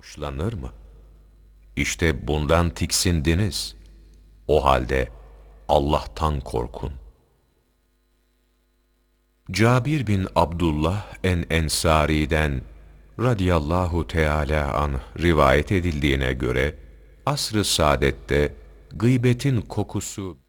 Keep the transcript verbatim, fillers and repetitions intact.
hoşlanır mı? İşte bundan tiksindiniz. O halde Allah'tan korkun. Cabir bin Abdullah en-Ensari'den radıyallahu teâlâ anh rivayet edildiğine göre, asr-ı saadette gıybetin kokusu